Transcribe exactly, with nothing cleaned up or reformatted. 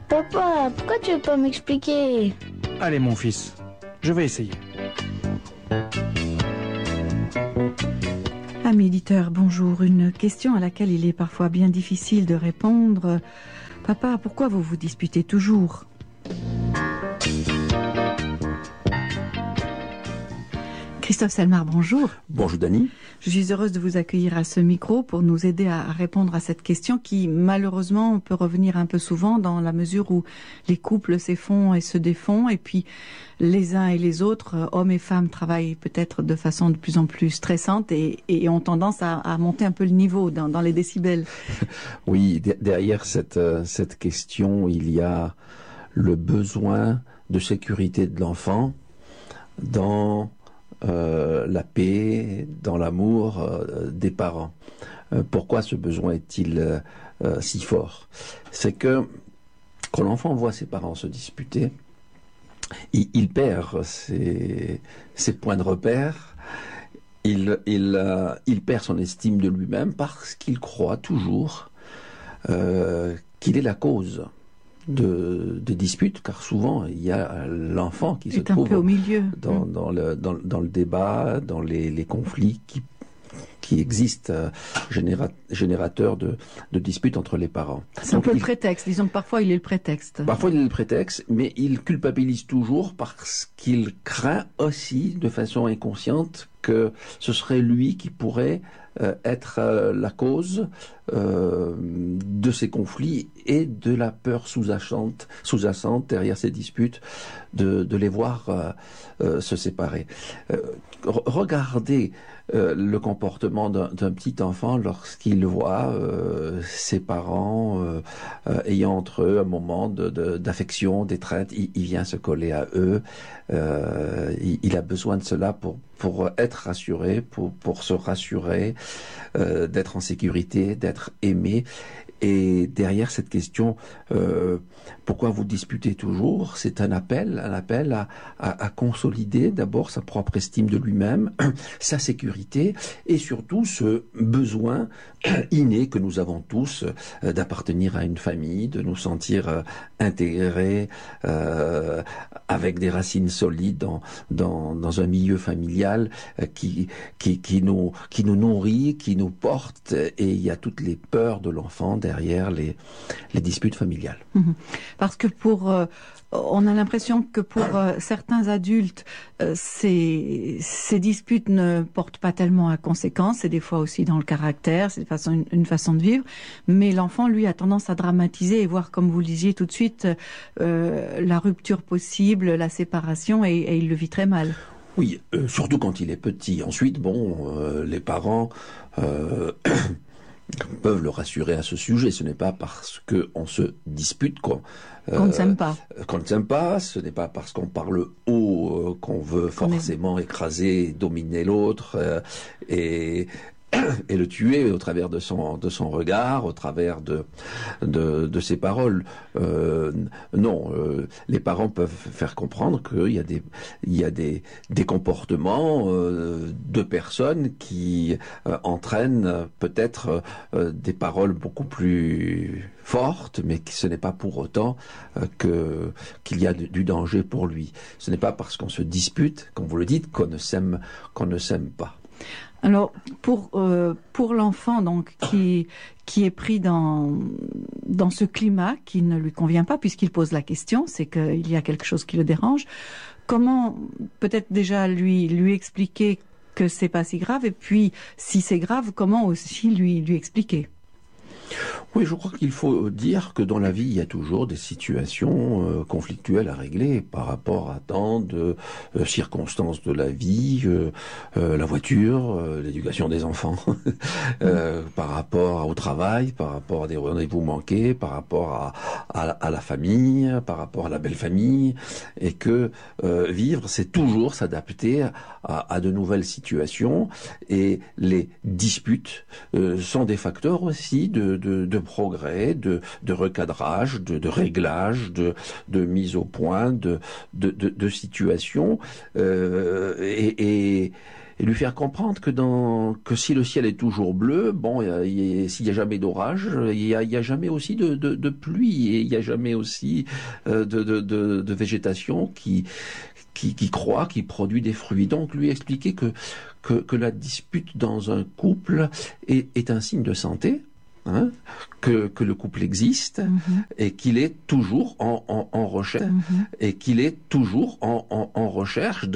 Papa, pourquoi tu veux pas m'expliquer? Allez mon fils, je vais essayer. Amis éditeurs, bonjour. Une question à laquelle il est parfois bien difficile de répondre. Papa, pourquoi vous vous disputez toujours ? Christophe Selmar, bonjour. Bonjour Dany. Je suis heureuse de vous accueillir à ce micro pour nous aider à répondre à cette question qui, malheureusement, peut revenir un peu souvent dans la mesure où les couples s'effondrent et se défont et puis les uns et les autres, hommes et femmes, travaillent peut-être de façon de plus en plus stressante et, et ont tendance à, à monter un peu le niveau dans, dans les décibels. Oui, derrière cette, cette question, il y a le besoin de sécurité de l'enfant dans Euh, la paix, dans l'amour euh, des parents. Euh, pourquoi ce besoin est-il euh, euh, si fort? C'est que quand l'enfant voit ses parents se disputer, il, il perd ses, ses points de repère, il, il, euh, il perd son estime de lui-même parce qu'il croit toujours euh, qu'il est la cause De, de disputes, car souvent il y a l'enfant qui se trouve au milieu. Dans, dans, le, dans, dans le débat, dans les, les conflits qui, qui existent, euh, généra, générateurs de, de disputes entre les parents. C'est un peu il, le prétexte, disons que parfois il est le prétexte. Parfois il est le prétexte, mais il culpabilise toujours parce qu'il craint aussi, de façon inconsciente, que ce serait lui qui pourrait euh, être euh, la cause euh, de ces conflits et de la peur sous-jacente, sous-jacente derrière ces disputes, de, de les voir euh, euh, se séparer. Euh, re- regardez euh, le comportement d'un, d'un petit enfant lorsqu'il voit euh, ses parents euh, euh, ayant entre eux un moment de, de, d'affection, d'étreinte. Il, il vient se coller à eux. Euh, il, il a besoin de cela pour pour être rassuré, pour pour se rassurer, euh, d'être en sécurité, d'être aimé. Et derrière cette question, euh, pourquoi vous disputez toujours, c'est un appel, un appel à, à, à consolider d'abord sa propre estime de lui-même, sa sécurité et surtout ce besoin inné que nous avons tous euh, d'appartenir à une famille, de nous sentir euh, intégrés euh, avec des racines solides dans, dans, dans un milieu familial euh, qui, qui, qui, nous, qui nous nourrit, qui nous porte, et il y a toutes les peurs de l'enfant derrière les, les disputes familiales. Mmh. Parce que pour, euh, on a l'impression que pour euh, certains adultes, euh, ces, ces disputes ne portent pas tellement à conséquence, c'est des fois aussi dans le caractère, c'est de façon, une, une façon de vivre, mais l'enfant, lui, a tendance à dramatiser et voir, comme vous le disiez tout de suite, euh, la rupture possible, la séparation, et, et il le vit très mal. Oui, euh, surtout quand il est petit. Ensuite, bon, euh, les parents... Euh, peuvent le rassurer à ce sujet. Ce n'est pas parce qu'on se dispute qu'on euh, qu'on ne s'aime pas. Qu'on ne s'aime pas. Ce n'est pas parce qu'on parle haut euh, qu'on veut forcément est... écraser, dominer l'autre euh, et et le tuer au travers de son de son regard, au travers de de, de ses paroles. Euh, non, euh, les parents peuvent faire comprendre qu'il y a des il y a des des comportements euh, de personnes qui euh, entraînent peut-être euh, des paroles beaucoup plus fortes, mais que ce n'est pas pour autant euh, que qu'il y a du danger pour lui. Ce n'est pas parce qu'on se dispute, comme vous le dites, qu'on ne s'aime qu'on ne s'aime pas. Alors pour euh, pour l'enfant donc qui qui est pris dans dans ce climat qui ne lui convient pas puisqu'il pose la question, c'est qu'il y a quelque chose qui le dérange. Comment peut-être déjà lui lui expliquer que c'est pas si grave, et puis si c'est grave, comment aussi lui lui expliquer? Oui, je crois qu'il faut dire que dans la vie, il y a toujours des situations euh, conflictuelles à régler par rapport à tant de euh, circonstances de la vie, euh, euh, la voiture, euh, l'éducation des enfants, euh, par rapport au travail, par rapport à des rendez-vous manqués, par rapport à, à, à la famille, par rapport à la belle famille, et que euh, vivre, c'est toujours s'adapter à, à de nouvelles situations, et les disputes euh, sont des facteurs aussi de De, de progrès, de, de recadrage, de, de réglage, de, de mise au point, de, de, de, de situation. Euh, et, et, et lui faire comprendre que dans que si le ciel est toujours bleu, bon, y a, s'il n'y a jamais d'orage, il y a, y a jamais aussi de, de, de pluie et il n'y a jamais aussi euh, de, de, de, de végétation qui Qui, qui croît, qui produit des fruits. Donc lui expliquer que, que, que la dispute dans un couple est, est un signe de santé, hein, que, que le couple existe, mm-hmm. et qu'il est toujours en, en, en recherche, mm-hmm. et qu'il est toujours en, en, en recherche